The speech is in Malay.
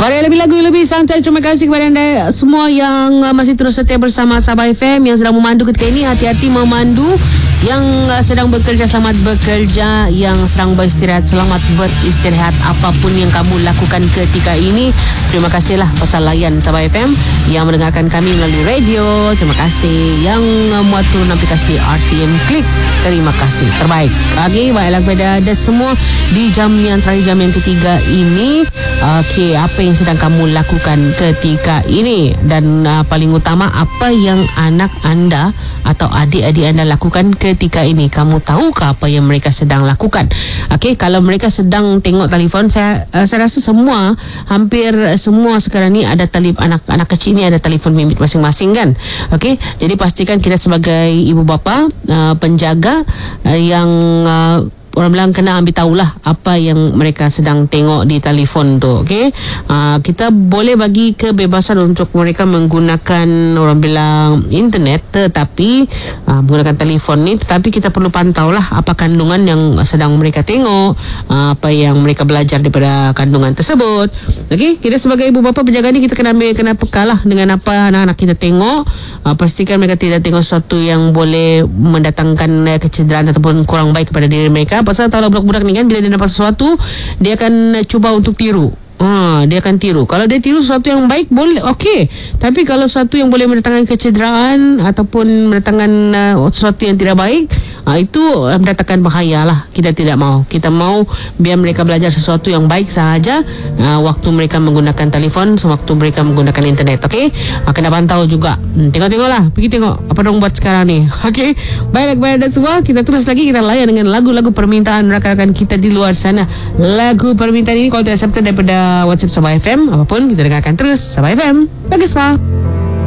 Pada lebih lagu lebih santai. Terima kasih kepada anda semua yang masih terus setia bersama Sabah FM, yang sedang memandu ketika ini. Hati-hati memandu. Yang sedang bekerja, selamat bekerja. Yang sedang beristirahat, selamat beristirahat. Apapun yang kamu lakukan ketika ini, terima kasihlah pasal layan Sabah FM, yang mendengarkan kami melalui radio. Terima kasih. Yang muat turun aplikasi RTM Klik, terima kasih. Terbaik. Okey, baiklah kepada anda semua di jam yang terakhir, jam yang ketiga ini. Okey, apa yang sedang kamu lakukan ketika ini? Dan paling utama, apa yang anak anda atau adik-adik anda lakukan ketika ini? Kamu tahukah apa yang mereka sedang lakukan? Okey, kalau mereka sedang tengok telefon, saya rasa hampir semua sekarang ni ada anak kecil ni ada telefon bimbit masing-masing kan. Okey, jadi pastikan kita sebagai ibu bapa, penjaga, yang orang bilang kena ambil tahulah apa yang mereka sedang tengok di telefon tu. Okey, kita boleh bagi kebebasan untuk mereka menggunakan, orang bilang, internet, tetapi menggunakan telefon ni, tetapi kita perlu pantaulah apa kandungan yang sedang mereka tengok, apa yang mereka belajar daripada kandungan tersebut. Okey, kita sebagai ibu bapa penjaga ni, kita kena pekalah dengan apa anak-anak kita tengok. Pastikan mereka tidak tengok sesuatu yang boleh mendatangkan kecederaan ataupun kurang baik kepada diri mereka. Pasal tahu budak-budak ni kan, bila dia nampak sesuatu, dia akan cuba untuk tiru. Dia akan tiru. Kalau dia tiru sesuatu yang baik, boleh, okey. Tapi kalau sesuatu yang boleh mendatangkan kecederaan ataupun mendatangkan sesuatu yang tidak baik, itu mendatangkan bahaya lah. Kita tidak mau. Kita mau biar mereka belajar sesuatu yang baik sahaja waktu mereka menggunakan telefon, waktu mereka menggunakan internet. Okey, kena pantau juga. Tengok-tengoklah, pergi tengok apa dong buat sekarang ni. Okey, baiklah kepada anda semua, kita terus lagi, kita layan dengan lagu-lagu permintaan rakan-rakan kita di luar sana. Lagu permintaan ini kalau tidak accepted daripada WhatsApp Sabah FM, apapun, kita dengarkan terus Sabah FM. Bagus, Pak.